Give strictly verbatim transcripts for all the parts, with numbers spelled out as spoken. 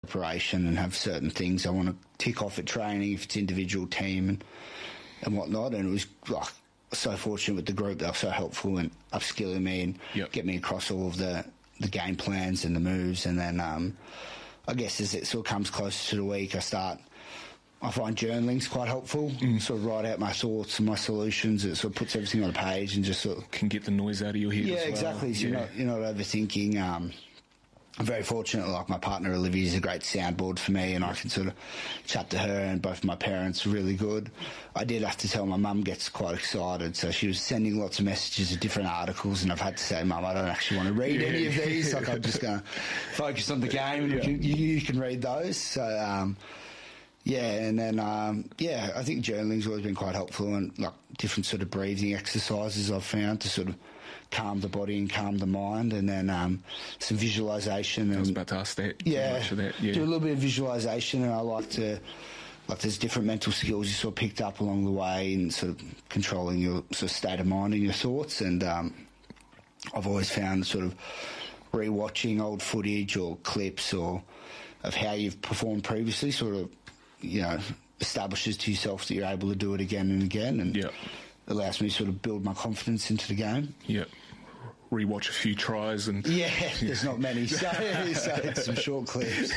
preparation and have certain things I want to tick off at training if it's individual, team and, and whatnot. And it was like so fortunate with the group. They were so helpful and upskilling me and yep. get me across all of the, the game plans and the moves. And then um, I guess as it sort of comes closer to the week, I start... I find journaling's quite helpful. Mm. Sort of write out my thoughts and my solutions. It sort of puts everything on a page and just sort of... Can get the noise out of your head Yeah, as well. exactly. So yeah. you're not, you're not overthinking. Um, I'm very fortunate, like my partner Olivia is a great soundboard for me and I can sort of chat to her, and both my parents are really good. I did have to tell my mum gets quite excited, so she was sending lots of messages of different articles and I've had to say, Mum, I don't actually want to read yeah. any of these. Like I'm just going to focus on the game and yeah. you, can, you, you can read those. So... Um, Yeah, and then, um, yeah, I think journaling's always been quite helpful, and like different sort of breathing exercises I've found to sort of calm the body and calm the mind, and then um, some visualisation. And, I was about to ask that. Yeah, that. yeah, do a little bit of visualisation, and I like to, like there's different mental skills you sort of picked up along the way in sort of controlling your sort of state of mind and your thoughts, and um, I've always found sort of re-watching old footage or clips or of how you've performed previously sort of, you know, establishes to yourself that you're able to do it again and again, and yep. allows me to sort of build my confidence into the game. Yeah. Rewatch a few tries and... Yeah, there's not many, so, so it's some short clips.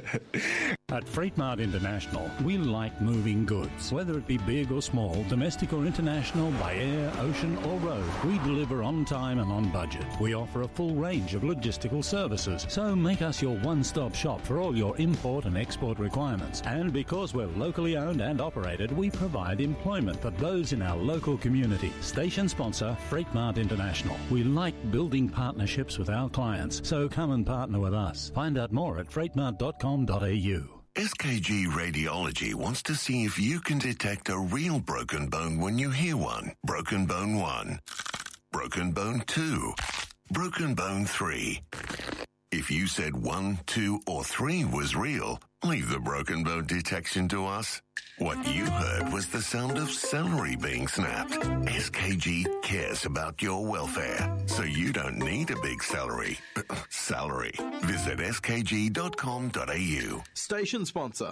At Freight Mart International, we like moving goods. Whether it be big or small, domestic or international, by air, ocean or road, we deliver on time and on budget. We offer a full range of logistical services, so make us your one-stop shop for all your import and export requirements. And because we're locally owned and operated, we provide employment for those in our local community. Station sponsor, Freight Mart International. We like building partnerships with our clients, so come and partner with us. Find out more at freight mart dot com dot a u. S K G Radiology wants to see if you can detect a real broken bone when you hear one. Broken bone one. Broken bone two. Broken bone three. If you said one, two, or three was real, leave the broken bone detection to us. What you heard was the sound of celery being snapped. S K G cares about your welfare, so you don't need a big salary. Salary. Visit s k g dot com dot a u. Station sponsor.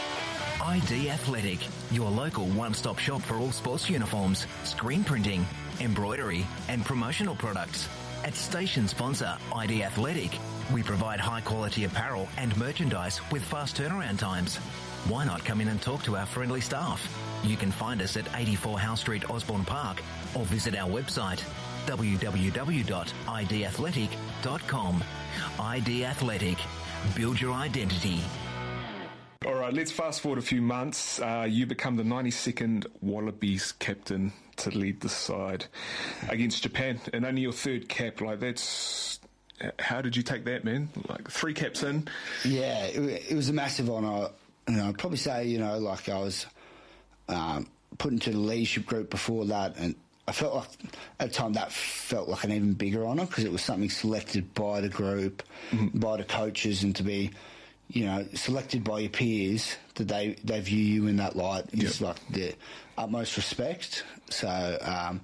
I D Athletic, your local one-stop shop for all sports uniforms, screen printing, embroidery, and promotional products. At station sponsor I D Athletic, we provide high-quality apparel and merchandise with fast turnaround times. Why not come in and talk to our friendly staff? You can find us at eighty-four Howe Street, Osborne Park, or visit our website, w w w dot i d athletic dot com. I D Athletic. Build your identity. All right, let's fast forward a few months. Uh, you become the ninety-second Wallabies captain to lead the side against Japan, and only your third cap. Like, that's... How did you take that, man? Like, three caps in? Yeah, it, it was a massive honour. You know, I'd probably say, you know, like I was um, put into the leadership group before that, and I felt like at the time that felt like an even bigger honour because it was something selected by the group, mm-hmm. by the coaches, and to be, you know, selected by your peers, that they, they view you in that light is yep. like the utmost respect. So, um,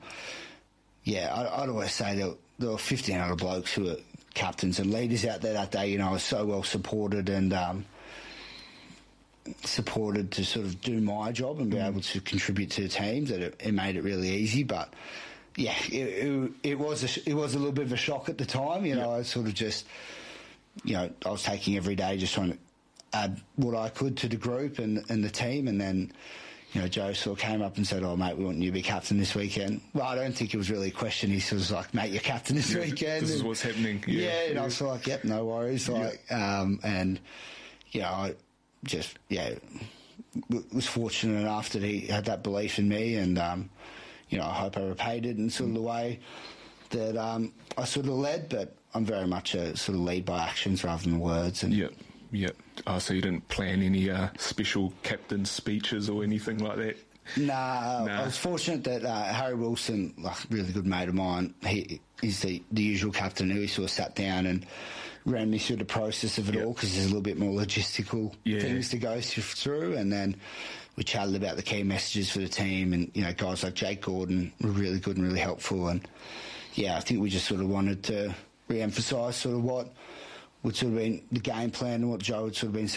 yeah, I, I'd always say that there were fifteen other blokes who were captains and leaders out there that day. You know, I was so well supported and um, supported to sort of do my job and be mm. able to contribute to the team that it, it made it really easy. But yeah, it, it, it was a, it was a little bit of a shock at the time. You know, yep. I sort of just, you know, I was taking every day just trying to add what I could to the group and, and the team, and then, you know, Joe sort of came up and said, "Oh, mate, we want you to be captain this weekend." Well, I don't think it was really a question. He sort of was like, "Mate, you're captain this yeah, weekend." This and, is what's happening. Yeah, yeah and yeah. I was like, "Yep, no worries." Like, yeah. um, and you know, I just yeah was fortunate enough that he had that belief in me, and um, you know, I hope I repaid it in sort of the way that um, I sort of led. But I'm very much a sort of lead by actions rather than words. And yep, yep. Oh, so you didn't plan any uh, special captain speeches or anything like that? Nah, nah. I was fortunate that uh, Harry Wilson, like a really good mate of mine, he is the, the usual captain who sort of sat down and ran me through the process of it yep. all, because there's a little bit more logistical yeah. things to go through, and then we chatted about the key messages for the team, and you know, guys like Jake Gordon were really good and really helpful, and yeah, I think we just sort of wanted to re-emphasise sort of what would sort of been the game plan and what Joe would sort of been